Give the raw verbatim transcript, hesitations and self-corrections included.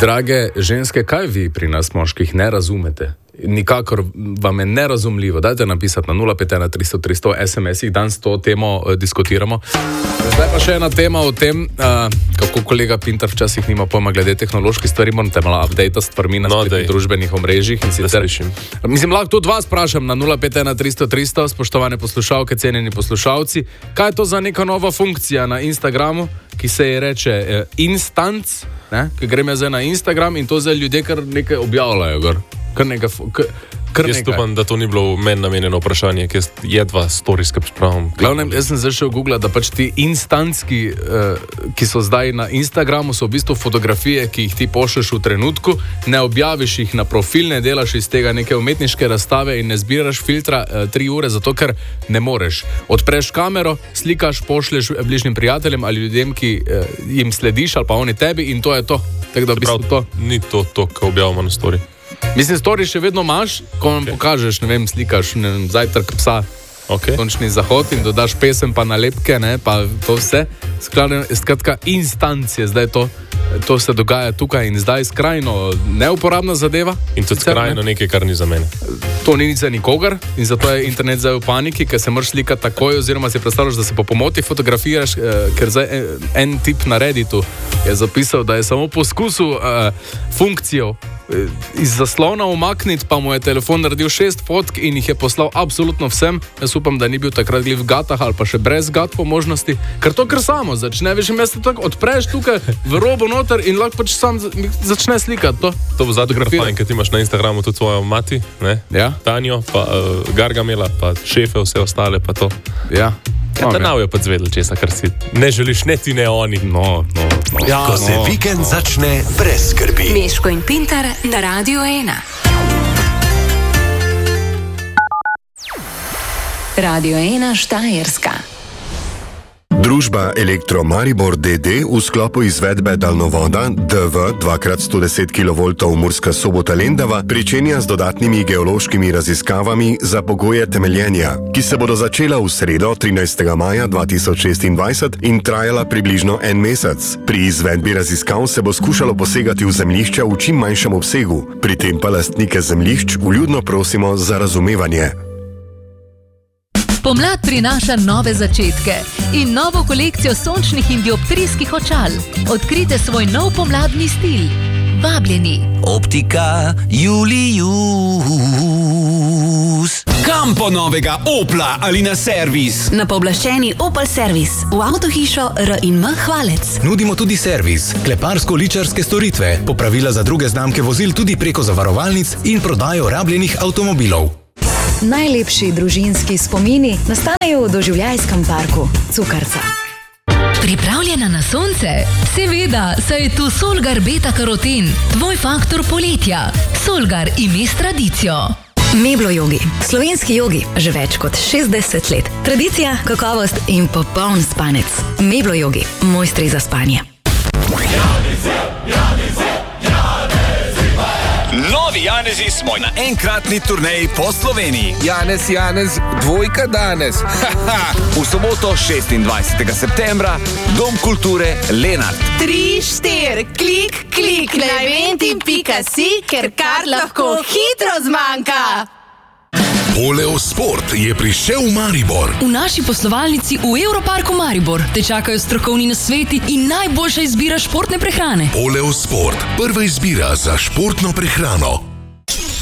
Drage ženske, kaj vi pri nas moških ne razumete? Nikakor vam je nerazumljivo. Dajte napisati na nula pet ena tristo tristo es em es-ih, danes to temo uh, diskutiramo. Zdaj pa še ena tema o tem, uh, kako kolega Pintar včasih nima pojma glede tehnoloških stvari, morate malo update stvarmi na no, družbenih omrežjih. In sicer, mislim, lahko tudi vas sprašam na nula pet ena tristo tristo, spoštovane poslušalke, cenjeni poslušalci, kaj je to za neka nova funkcija na Instagramu, ki se je reče uh, Instants, ne? Ki grem jaz zdaj na Instagram in to zdaj ljudje kar nekaj objavljajo gor. Kar nekaj, kar, kar jaz upam, da to ni bilo meni namenjeno vprašanje, ki je dva storijska spravim. Glavnem, jaz sem zašel googlati, da pač ti instantski, uh, ki so zdaj na Instagramu, so v bistvu fotografije, ki jih ti pošleš v trenutku, ne objaviš jih na profil, ne delaš iz tega neke umetniške razstave in ne zbiraš filtra uh, tri ure, zato ker ne moreš. Odpreš kamero, slikaš, pošleš bližnjim prijateljem ali ljudem, ki uh, jim slediš ali pa oni tebi in to je to. Tak, da v bistvu to. Ni to to, ko objavimo na story. Mislim, story še vedno imaš, ko vam okay. pokažeš, ne vem, slikaš ne vem, zajtrk psa, okay. sončni zahod in dodaš pesem pa nalepke, ne, pa to vse. Skratka, instancije, zdaj to, to se dogaja tukaj in zdaj skrajno neuporabna zadeva. In tudi skrajno ne? nekaj, kar ni za mene. To ni nič za nikogar in zato je internet zdaj v paniki, ker se moraš slikati takoj oziroma si predstavljaš, da se po pomoti fotografiraš, eh, ker zdaj en, en tip na Redditu je zapisal, da je samo poskusil eh, funkcijo iz zaslona umakniti, pa mu je telefon naredil šest fotk in jih je poslal absolutno vsem. Jaz upam, da ni bil takrat v gatah ali pa še brez gat po možnosti, ker to kar samo začne, veš, mesto tako odpreš tukaj v robo noter in lahko pač sam začne slikati to. To bo zato kar fajn, ker ti imaš na Instagramu tudi svojo mati, ne? Ja. Tanjo, pa uh, Gargamela, pa šefe, vse ostale, pa to. Ja. Ja, ta nav je pa zvedel česa, kar si ne želiš, ne ti, ne oni. No, no, no. Ja, ko se no, vikend no. začne brez skrbi. Meško in Pintar na Radio ena. Radio ena Štajerska. Družba Elektro Maribor D D v sklopu izvedbe daljnovoda D V dva krat sto deset kilovoltov Murska Sobota-Lendava pričenja z dodatnimi geološkimi raziskavami za pogoje temeljenja, ki se bodo začela v sredo trinajstega maja dva tisoč šestindvajset in trajala približno en mesec. Pri izvedbi raziskav se bo skušalo posegati v zemljišča v čim manjšem obsegu, pri tem pa lastnike zemljišč vljudno prosimo za razumevanje. Pomlad prinaša nove začetke in novo kolekcijo sončnih in dioptrijskih očal. Odkrite svoj nov pomladni stil. Vabljeni. Optika Julius. Kam po novega Opla ali na servis? Na pooblaščeni Opel servis v avtohišo R in M Hvalec. Nudimo tudi servis, kleparsko-ličarske storitve, popravila za druge znamke vozil tudi preko zavarovalnic in prodajo rabljenih avtomobilov. Najlepši družinski spomini nastanejo v doživljajskem parku Cukrca. Pripravljena na sonce? Seveda, saj je tu Solgar Beta Karoten, tvoj faktor poletja. Solgar ime s tradicijo. Meblo jogi, slovenski jogi, že več kot šestdeset let. Tradicija, kakovost in popoln spanec. Meblo jogi, mojstri za spanje. Novi Janezi smo na enkratni turneji po Sloveniji. Janez, Janez, dvojka danes. V soboto šestindvajsetega septembra, Dom kulture Lenart. Tri, štir, klik, klik na eventim pika si, ker kar lahko hitro zmanjka. Poleo Sport je prišel v Maribor. V naši poslovalnici v Europarku Maribor te čakajo strokovni nasveti in najboljša izbira športne prehrane. Poleo Sport, prva izbira za športno prehrano.